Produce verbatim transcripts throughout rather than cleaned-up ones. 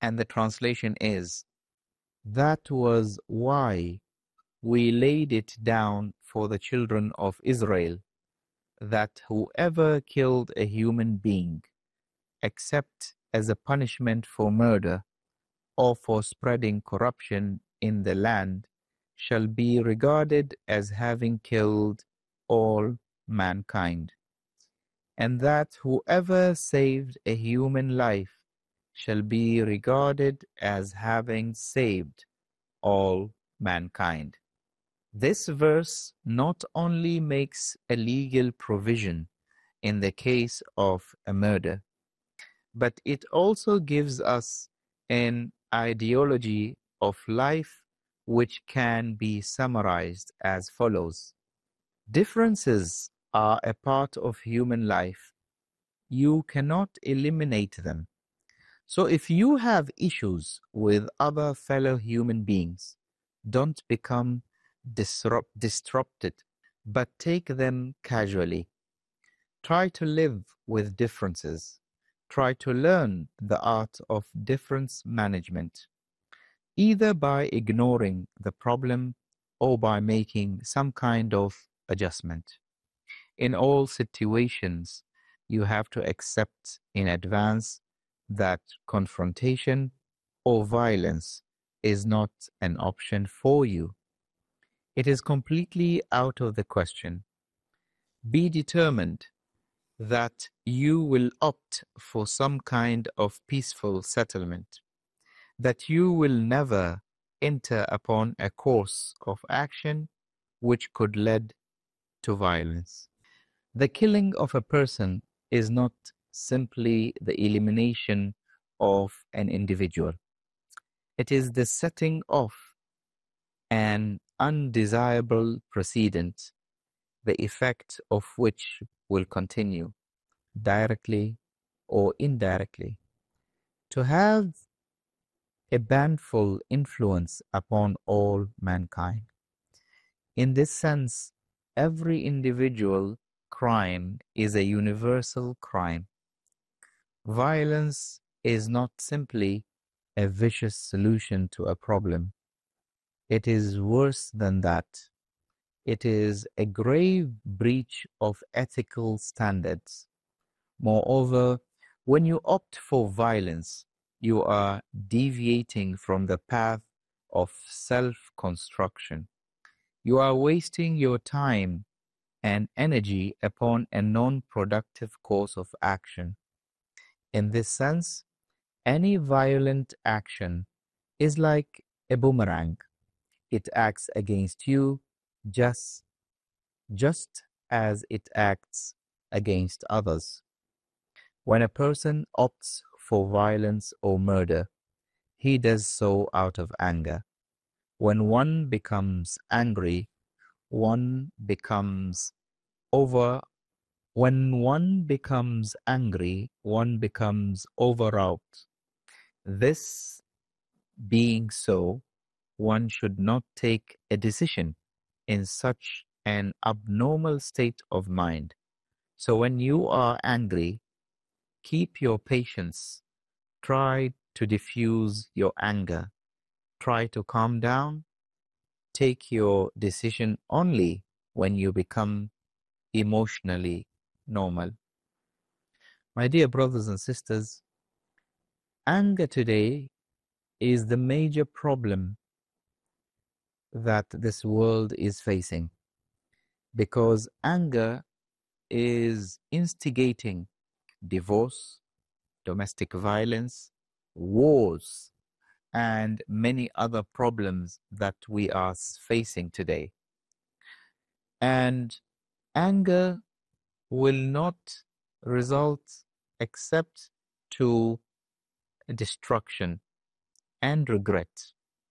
And the translation is, that was why we laid it down for the children of Israel, that whoever killed a human being, except as a punishment for murder or for spreading corruption in the land, shall be regarded as having killed all mankind, and that whoever saved a human life shall be regarded as having saved all mankind. This verse not only makes a legal provision in the case of a murder, but it also gives us an ideology of life which can be summarized as follows. Differences are a part of human life. You cannot eliminate them. So if you have issues with other fellow human beings, don't become disrupt, disrupted, but take them casually. Try to live with differences. Try to learn the art of difference management, either by ignoring the problem or by making some kind of adjustment. In all situations, you have to accept in advance that confrontation or violence is not an option for you. It is completely out of the question. Be determined that you will opt for some kind of peaceful settlement, that you will never enter upon a course of action which could lead to violence. The killing of a person is not simply the elimination of an individual. It is the setting off an undesirable precedent, the effect of which will continue, directly or indirectly, to have a baneful influence upon all mankind. In this sense, every individual crime is a universal crime. Violence is not simply a vicious solution to a problem. It is worse than that. It is a grave breach of ethical standards. Moreover, when you opt for violence, you are deviating from the path of self-construction. You are wasting your time and energy upon a non-productive course of action. In this sense, any violent action is like a boomerang. It acts against you just, just as it acts against others. When a person opts for violence or murder, he does so out of anger. When one becomes angry, one becomes over when one becomes angry, one becomes overwrought. This being so, one should not take a decision in such an abnormal state of mind. So when you are angry, keep your patience. Try to diffuse your anger. Try to calm down. Take your decision only when you become emotionally normal. My dear brothers and sisters, anger today is the major problem that this world is facing, because anger is instigating divorce, domestic violence, wars, and many other problems that we are facing today. And anger will not result except to destruction and regret.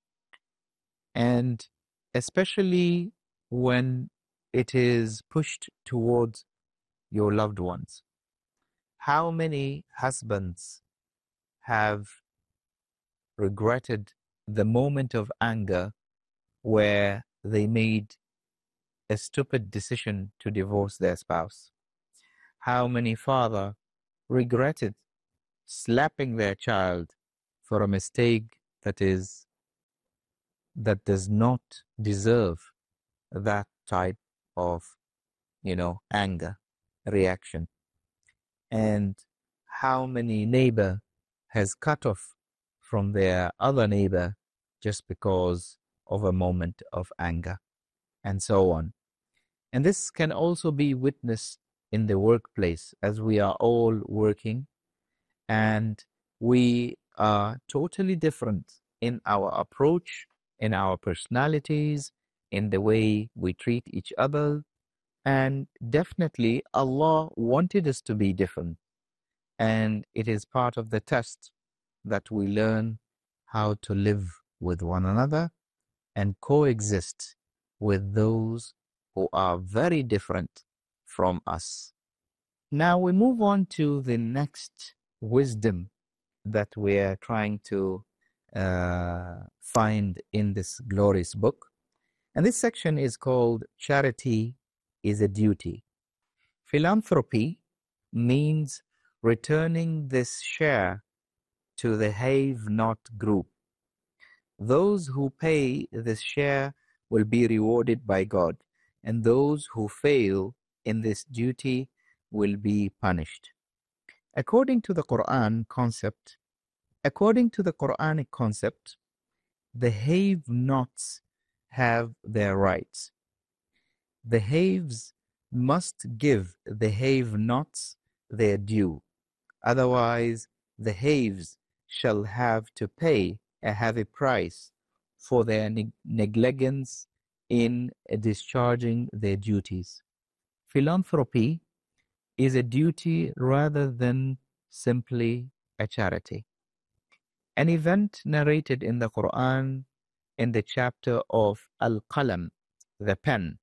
And especially when it is pushed towards your loved ones. How many husbands have regretted the moment of anger where they made a stupid decision to divorce their spouse? How many fathers regretted slapping their child for a mistake that is that does not deserve that type of, you know, anger reaction. And how many neighbor has cut off from their other neighbor just because of a moment of anger, and so on. And this can also be witnessed in the workplace, as we are all working and we are totally different in our approach, in our personalities, in the way we treat each other. And definitely Allah wanted us to be different. And it is part of the test that we learn how to live with one another and coexist with those who are very different from us. Now we move on to the next wisdom that we are trying to uh, find in this glorious book. And this section is called Charity is a Duty. Philanthropy means returning this share to the have-not group. Those who pay this share will be rewarded by God, and those who fail in this duty will be punished. According to the Quran concept, according to the Quranic concept, the have-nots have their rights. The haves must give the have-nots their due. Otherwise, the haves shall have to pay a heavy price for their neg- negligence in discharging their duties. Philanthropy is a duty rather than simply a charity. An event narrated in the Quran in the chapter of Al-Qalam, the pen,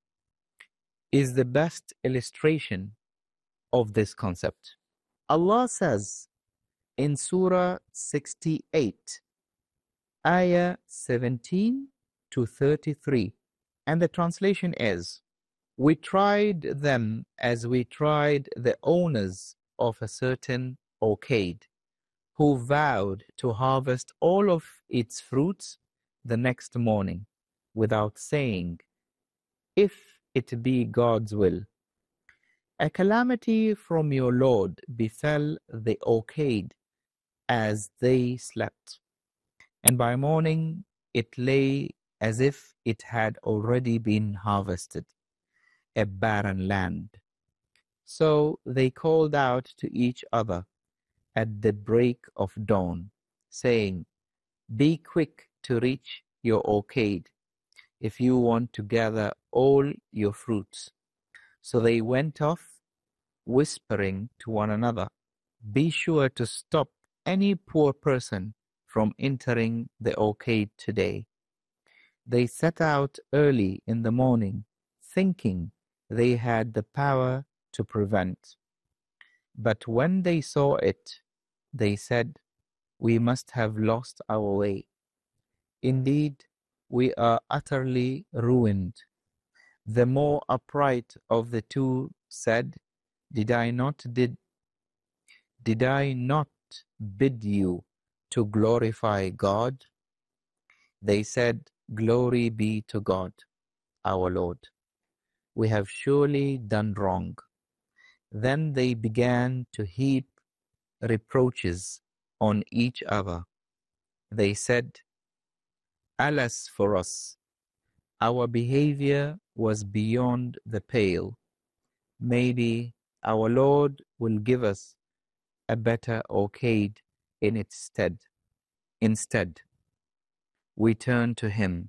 is the best illustration of this concept. Allah says in Surah sixty-eight, Ayah seventeen to thirty-three, and the translation is, we tried them as we tried the owners of a certain orchard, who vowed to harvest all of its fruits the next morning, without saying, if it be God's will. A calamity from your Lord befell the orchard as they slept, and by morning it lay as if it had already been harvested, a barren land. So they called out to each other at the break of dawn, saying, be quick to reach your orchard if you want to gather all your fruits. So they went off, whispering to one another, be sure to stop any poor person from entering the orchard today. They set out early in the morning, thinking they had the power to prevent. But when they saw it, they said, we must have lost our way. Indeed, we are utterly ruined. The more upright of the two said, Did I not did, did I not bid you to glorify God? They said, Glory be to God, our Lord. We have surely done wrong. Then they began to heap reproaches on each other. They said, Alas for us! Our behavior was beyond the pale. Maybe our Lord will give us a better orchard in its stead. Instead, we turn to Him.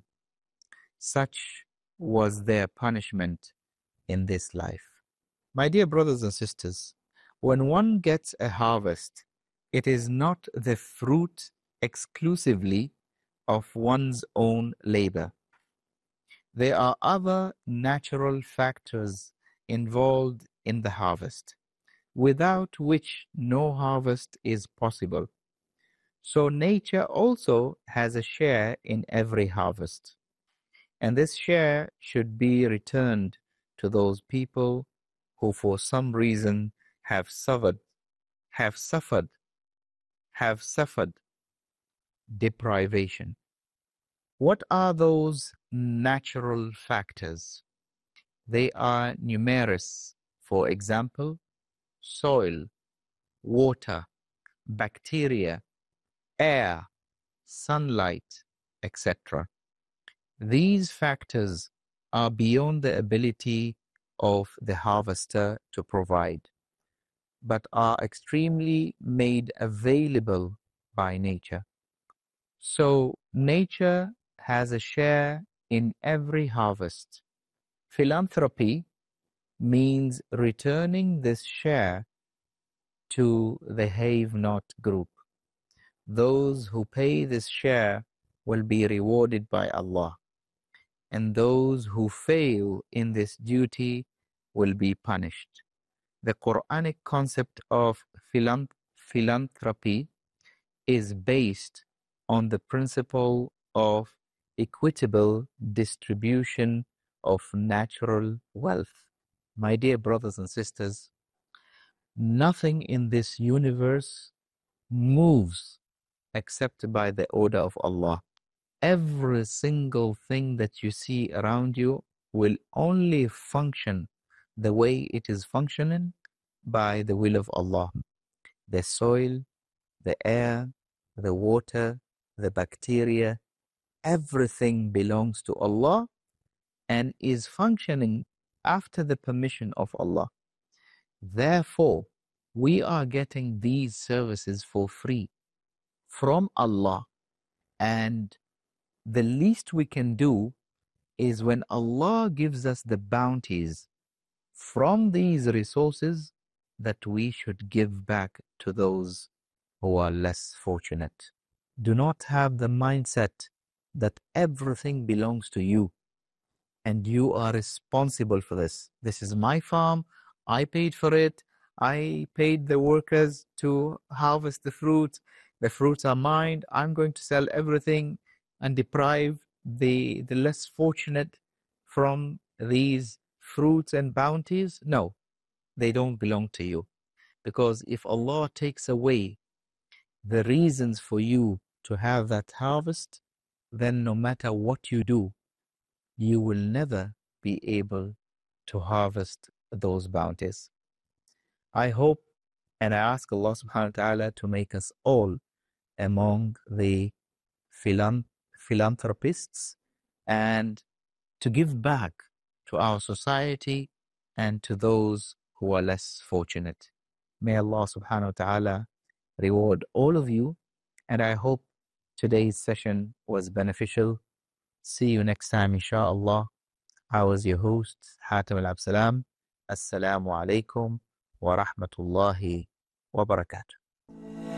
Such was their punishment in this life. My dear brothers and sisters, when one gets a harvest, it is not the fruit exclusively of one's own labor. There are other natural factors involved in the harvest, without which no harvest is possible. So nature also has a share in every harvest, and this share should be returned to those people who for some reason have suffered, have suffered, have suffered deprivation. What are those natural factors? They are numerous. For example, soil, water, bacteria, air, sunlight, et cetera. These factors are beyond the ability of the harvester to provide, but are extremely made available by nature. So nature has a share in every harvest. Philanthropy means returning this share to the have-not group. Those who pay this share will be rewarded by Allah, and those who fail in this duty will be punished. The Quranic concept of philanthropy is based on the principle of equitable distribution of natural wealth. My dear brothers and sisters, nothing in this universe moves except by the order of Allah. Every single thing that you see around you will only function the way it is functioning by the will of Allah. The soil, the air, the water, the bacteria, everything belongs to Allah and is functioning after the permission of Allah. Therefore, we are getting these services for free from Allah, and the least we can do is when Allah gives us the bounties from these resources, that we should give back to those who are less fortunate. Do not have the mindset that everything belongs to you and you are responsible for this. This is my farm. I paid for it. I paid the workers to harvest the fruit. The fruits are mine. I'm going to sell everything and deprive the, the less fortunate from these fruits and bounties. No, they don't belong to you. Because if Allah takes away the reasons for you to have that harvest, then no matter what you do, you will never be able to harvest those bounties. I hope and I ask Allah subhanahu wa ta'ala to make us all among the philan- philanthropists and to give back to our society and to those who are less fortunate. May Allah subhanahu wa ta'ala reward all of you, and I hope today's session was beneficial. See you next time, inshallah. I was your host, Hatem Al Absalam. Assalamu alaikum wa rahmatullahi wa barakatuh.